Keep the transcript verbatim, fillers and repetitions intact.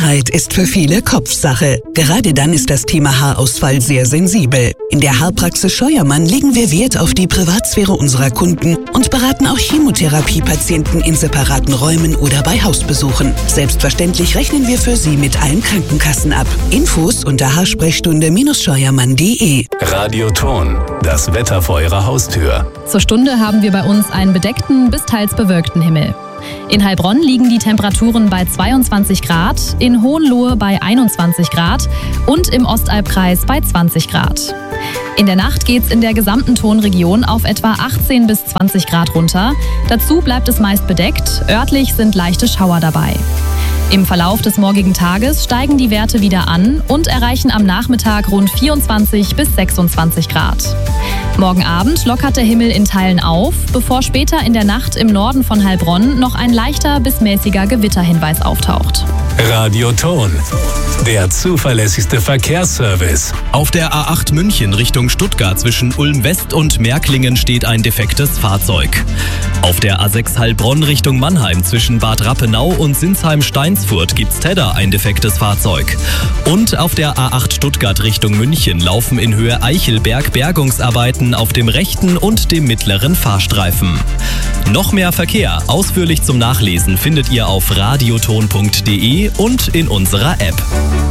Gesundheit ist für viele Kopfsache. Gerade dann ist das Thema Haarausfall sehr sensibel. In der Haarpraxis Scheuermann legen wir Wert auf die Privatsphäre unserer Kunden und beraten auch Chemotherapiepatienten in separaten Räumen oder bei Hausbesuchen. Selbstverständlich rechnen wir für Sie mit allen Krankenkassen ab. Infos unter haarsprechstunde scheuermann punkt de. Radioton, das Wetter vor Ihrer Haustür. Zur Stunde haben wir bei uns einen bedeckten bis teils bewölkten Himmel. In Heilbronn liegen die Temperaturen bei zweiundzwanzig Grad, in Hohenlohe bei einundzwanzig Grad und im Ostalbkreis bei zwanzig Grad. In der Nacht geht's in der gesamten Tonregion auf etwa achtzehn bis zwanzig Grad runter. Dazu bleibt es meist bedeckt, örtlich sind leichte Schauer dabei. Im Verlauf des morgigen Tages steigen die Werte wieder an und erreichen am Nachmittag rund vierundzwanzig bis sechsundzwanzig Grad. Morgen Abend lockert der Himmel in Teilen auf, bevor später in der Nacht im Norden von Heilbronn noch ein leichter bis mäßiger Gewitterhinweis auftaucht. Radioton, der zuverlässigste Verkehrsservice. Auf der A acht München Richtung Stuttgart zwischen Ulm West und Märklingen steht ein defektes Fahrzeug. Auf der A sechs Heilbronn Richtung Mannheim zwischen Bad Rappenau und Sinsheim-Steinsfurt gibt's Tedder ein defektes Fahrzeug. Und auf der A acht Stuttgart Richtung München laufen in Höhe Eichelberg Bergungsarbeiten auf dem rechten und dem mittleren Fahrstreifen. Noch mehr Verkehr ausführlich zum Nachlesen findet ihr auf radioton punkt de und in unserer App.